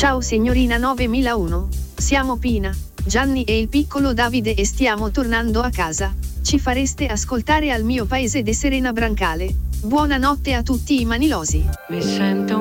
Ciao signorina 9001, siamo Pina, Gianni e il piccolo Davide e stiamo tornando a casa. Ci fareste ascoltare Al mio paese de Serena Brancale? Buonanotte a tutti i manilosi. Mi sento